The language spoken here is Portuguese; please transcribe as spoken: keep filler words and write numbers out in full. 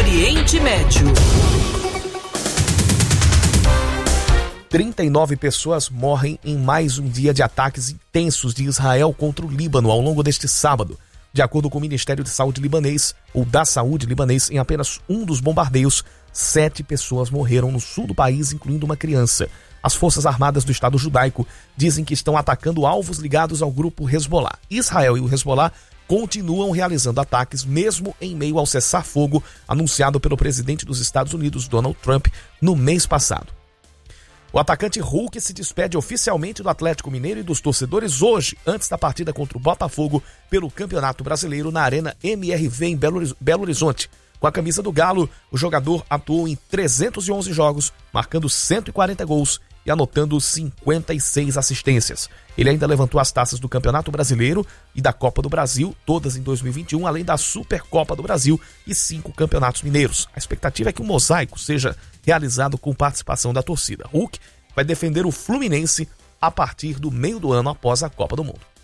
Oriente Médio. trinta e nove pessoas morrem em mais um dia de ataques intensos de Israel contra o Líbano ao longo deste sábado. De acordo com o Ministério de Saúde libanês, ou da Saúde libanês, em apenas um dos bombardeios, sete pessoas morreram no sul do país, incluindo uma criança. As Forças Armadas do Estado Judaico dizem que estão atacando alvos ligados ao grupo Hezbollah. Israel e o Hezbollah continuam realizando ataques, mesmo em meio ao cessar-fogo anunciado pelo presidente dos Estados Unidos, Donald Trump, no mês passado. O atacante Hulk se despede oficialmente do Atlético Mineiro e dos torcedores hoje, antes da partida contra o Botafogo pelo Campeonato Brasileiro na Arena M R V em Belo Horizonte. Com a camisa do Galo, o jogador atuou em trezentos e onze jogos, marcando cento e quarenta gols e anotando cinquenta e seis assistências. Ele ainda levantou as taças do Campeonato Brasileiro e da Copa do Brasil, todas em dois mil e vinte e um, além da Supercopa do Brasil e cinco campeonatos mineiros. A expectativa é que o mosaico seja realizado com participação da torcida. Hulk vai defender o Fluminense a partir do meio do ano após a Copa do Mundo.